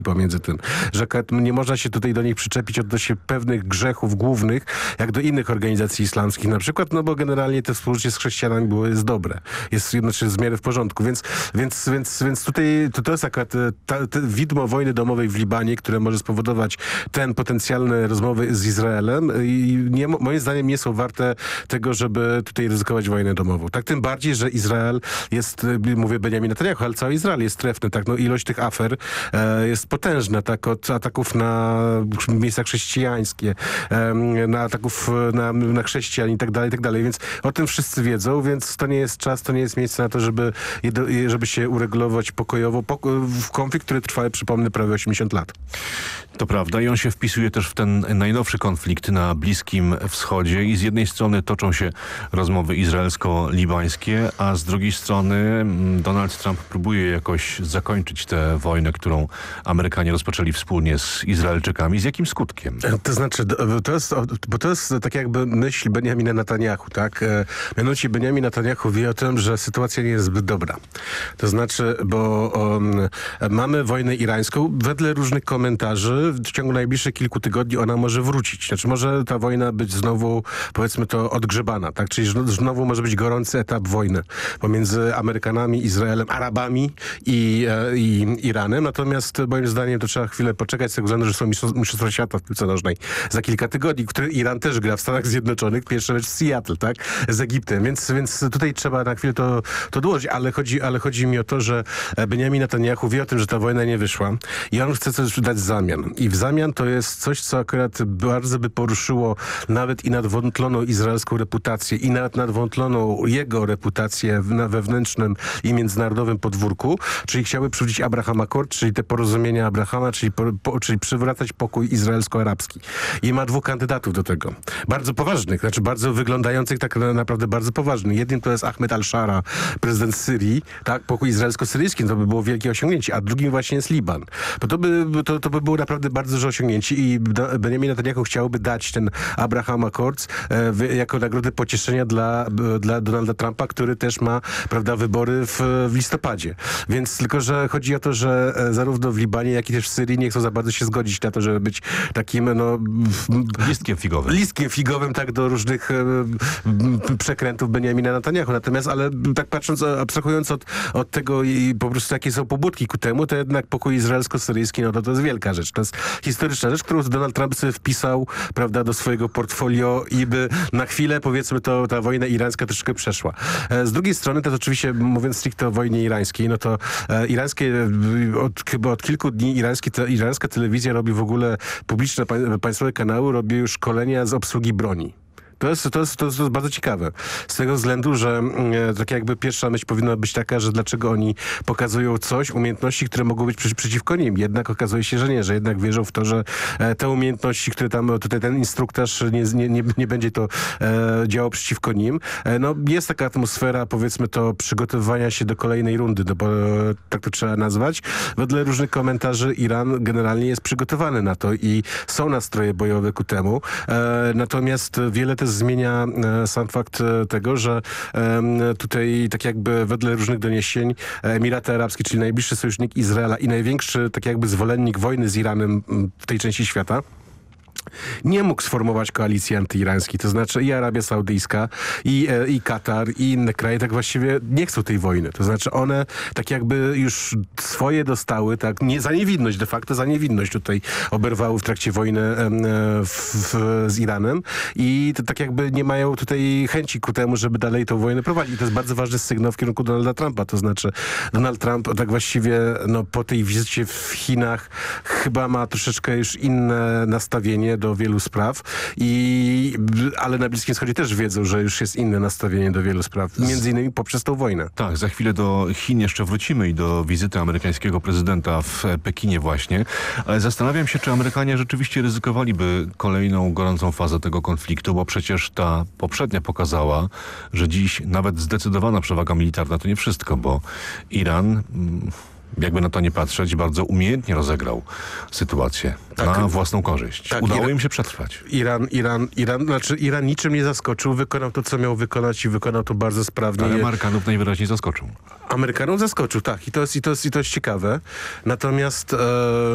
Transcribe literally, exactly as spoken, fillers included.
pomiędzy tym, że nie można się tutaj do nich przyczepić odnośnie pewnych grzechów głównych, jak do innych organizacji islamskich na przykład, no bo generalnie te współżycie z chrześcijanami było, jest dobre. Jest jednocześnie w miarę w porządku. Więc, więc, więc, więc tutaj to, to jest akurat ta, ta widmo wojny domowej w Libanie, które może spowodować ten potencjalne rozmowy z Izraelem i nie, moim zdaniem nie są warte tego, żeby tutaj ryzykować wojnę domową. Tak tym bardziej, że Izrael jest, mówię Benjamin Netanyahu, ale cały Izrael jest trefny, tak, no ilość tych afer e, jest potężna, tak, od ataków na miejsca chrześcijańskie, e, na ataków na, na chrześcijan i tak dalej, i tak dalej, więc o tym wszyscy wiedzą, więc to nie jest czas, to nie jest miejsce na to, żeby, żeby się uregulować pokojowo w konflikt, który trwa, przypomnę, prawie osiemdziesiąt lat. To prawda i on się wpisuje też w ten najnowszy konflikt na Bliskim Wschodzie i z jednej strony toczą się rozmowy izraelsko-libańskie, a z drugiej strony Donald Trump próbuje jakoś zakończyć tę wojnę, którą Amerykanie rozpoczęli wspólnie z Izraelczykami. Z jakim skutkiem? To znaczy, to jest, bo to jest tak jakby myśl Benjamina Netanyahu, tak? Mianowicie Benjamin Netanyahu wie o tym, że sytuacja nie jest zbyt dobra. To znaczy, bo um, mamy wojnę irańską. Wedle różnych komentarzy w ciągu najbliższych kilku tygodni ona może wrócić. Znaczy może ta wojna być znowu, powiedzmy to, odgrzebana, tak? Czyli znowu może być gorący etap wojny pomiędzy Amerykanami, Izraelem, Arabami i, i Iranem. Natomiast moim zdaniem to trzeba chwilę poczekać z tego względu, że są mistrzostwa świata w piłce nożnej za kilka tygodni, który Iran też gra w Stanach Zjednoczonych. Pierwsza mecz z Seattle, tak? Z Egiptem. Więc, więc tutaj trzeba na chwilę to, to dołożyć. Ale chodzi, ale chodzi mi o to, że Benjamin Netanyahu wie o tym, że ta wojna nie wyszła i on chce coś dać w zamian. I w zamian to jest coś, co akurat bardzo by poruszyło nawet i nadwątloną izraelską reputację i nawet nadwątloną jego reputację na wewnętrznym i międzynarodowym podwórku, czyli chciałby przywrócić Abraham Accord, czyli te porozumienia Abrahama, czyli, po, po, czyli przywracać pokój izraelsko-arabski. I ma dwóch kandydatów do tego. Bardzo poważnych, znaczy bardzo wyglądających tak naprawdę bardzo poważnych. Jednym to jest Ahmed al-Shara, prezydent Syrii, tak, pokój izraelsko-syryjski, to by było wielkie osiągnięcie, a drugim właśnie jest Liban. Bo to by, to, to by było naprawdę bardzo duże osiągnięcie i Benjamin Netanyahu chciałby dać ten Abraham Accords e, jako nagrodę pocieszenia dla, dla Donalda Trumpa, który też ma, prawda, wybory w, w listopadzie. Więc tylko, że chodzi o to, że zarówno w Libanie, jak i też w Syrii nie chcą za bardzo się zgodzić na to, żeby być takim, no... Listkiem figowym. Listkiem figowym, tak, do różnych e, przekrętów Benjamina Netanyahu. Natomiast, ale tak patrząc, abstrahując od, od tego i po prostu jakie są pobudki ku temu, to jednak pokój izraelsko-syryjski, no to to jest wielka rzecz. To jest historyczna rzecz, którą Donald Trump sobie wpisał, prawda, do swojego portfolio i by na chwilę, powiedzmy, to ta wojna irańska troszkę przeszła. E, z drugiej strony, to oczywiście, mówiąc stricte o wojnie irańskiej, no to e, irańskie, od, chyba od kilku dni irańskie, te, irańska telewizja robi w ogóle, publiczne państwowe kanały robią już szkolenia z obsługi broni. To jest, to, jest, to jest bardzo ciekawe. Z tego względu, że e, tak jakby pierwsza myśl powinna być taka, że dlaczego oni pokazują coś, umiejętności, które mogą być przy, przeciwko nim. Jednak okazuje się, że nie, że jednak wierzą w to, że e, te umiejętności, które tam, tutaj ten instruktaż nie, nie, nie, nie będzie to e, działał przeciwko nim. E, no jest taka atmosfera, powiedzmy to, przygotowywania się do kolejnej rundy, do, bo, tak to trzeba nazwać. Wedle różnych komentarzy Iran generalnie jest przygotowany na to i są nastroje bojowe ku temu. E, natomiast wiele też zmienia e, sam fakt e, tego, że e, tutaj tak jakby wedle różnych doniesień Emiraty Arabskie, czyli najbliższy sojusznik Izraela i największy tak jakby zwolennik wojny z Iranem w tej części świata, nie mógł sformować koalicji antyirańskiej. To znaczy i Arabia Saudyjska, i, e, i Katar, i inne kraje tak właściwie nie chcą tej wojny. To znaczy one tak jakby już swoje dostały, tak nie, za niewinność, de facto za niewinność tutaj oberwały w trakcie wojny e, w, w, z Iranem i to tak jakby nie mają tutaj chęci ku temu, żeby dalej tą wojnę prowadzić. I to jest bardzo ważny sygnał w kierunku Donalda Trumpa. To znaczy Donald Trump tak właściwie no, po tej wizycie w Chinach chyba ma troszeczkę już inne nastawienie do wielu spraw, i, ale na Bliskim Wschodzie też wiedzą, że już jest inne nastawienie do wielu spraw, między innymi poprzez tą wojnę. Tak, za chwilę do Chin jeszcze wrócimy i do wizyty amerykańskiego prezydenta w Pekinie właśnie, ale zastanawiam się, czy Amerykanie rzeczywiście ryzykowaliby kolejną gorącą fazę tego konfliktu, bo przecież ta poprzednia pokazała, że dziś nawet zdecydowana przewaga militarna to nie wszystko, bo Iran... jakby na to nie patrzeć, bardzo umiejętnie rozegrał sytuację tak, na własną korzyść. Tak, Udało Iran, im się przetrwać. Iran, Iran, Iran, znaczy Iran niczym nie zaskoczył, wykonał to, co miał wykonać i wykonał to bardzo sprawnie. Ale Amerykanów najwyraźniej zaskoczył. Amerykanów zaskoczył, tak. I to jest, i to jest, i to jest ciekawe. Natomiast... E